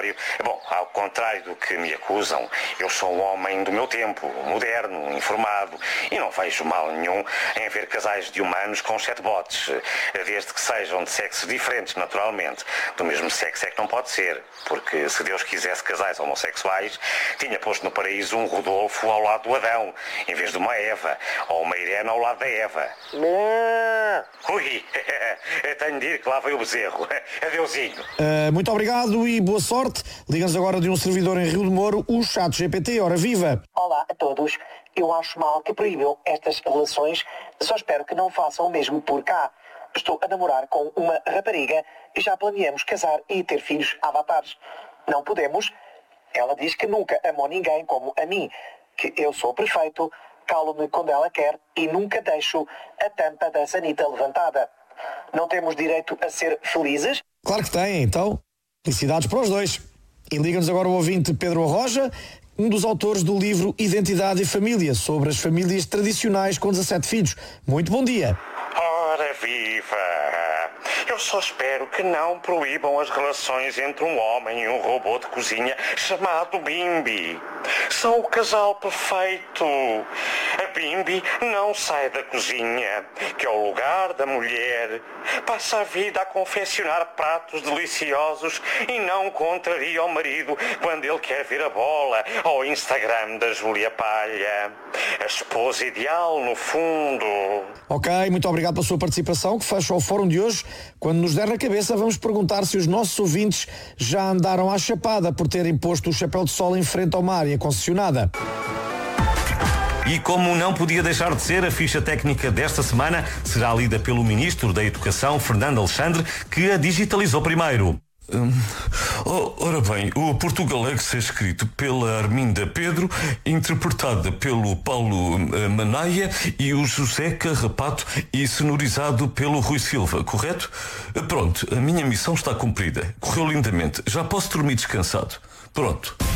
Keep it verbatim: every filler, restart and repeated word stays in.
contraditório. Bom, ao contrário do que me acusam, eu sou um homem do meu tempo, moderno, informado, e não vejo mal nenhum em ver casais de humanos com chatbots, desde que sejam de sexos diferentes, naturalmente. Do mesmo sexo é que não pode ser, porque se Deus quisesse casais homossexuais, tinha posto no paraíso um Rodolfo ao lado do Adão, em vez de uma Eva, ou uma Irene ao lado da Eva. Ui, tenho de ir que lá veio o bezerro. Adeusinho. Uh, muito obrigado e boa sorte. Liga-nos agora de um servidor em Rio de Moro, o Chat G P T. Ora viva! Olá a todos. Eu acho mal que proíbam estas relações. Só espero que não façam o mesmo por cá. Estou a namorar com uma rapariga e já planeamos casar e ter filhos avatares. Não podemos. Ela diz que nunca amou ninguém como a mim, que eu sou perfeito, calo-me quando ela quer e nunca deixo a tampa da sanita levantada. Não temos direito a ser felizes? Claro que tem, então. Felicidades para os dois. E liga-nos agora o ouvinte Pedro Arroja, um dos autores do livro Identidade e Família, sobre as famílias tradicionais com dezassete filhos. Muito bom dia. Ora viva! Eu só espero que não proíbam as relações entre um homem e um robô de cozinha chamado Bimbi. São o casal perfeito. A Bimbi não sai da cozinha, que é o lugar da mulher. Passa a vida a confeccionar pratos deliciosos e não contraria o marido quando ele quer ver a bola ao Instagram da Júlia Palha. A esposa ideal, no fundo. Ok, muito obrigado pela sua participação, que fecha o fórum de hoje. Quando nos der na cabeça, vamos perguntar se os nossos ouvintes já andaram à chapada por terem posto o chapéu de sol em frente ao mar e a concessionada. E como não podia deixar de ser, a ficha técnica desta semana será lida pelo Ministro da Educação, Fernando Alexandre, que a digitalizou primeiro. Hum, oh, ora bem, o Portugalex é escrito pela Arminda Pedro, interpretada pelo Paulo uh, Manaia e o José Carrapato e sonorizado pelo Rui Silva, correto? Uh, pronto, a minha missão está cumprida. Correu lindamente. Já posso dormir descansado. Pronto.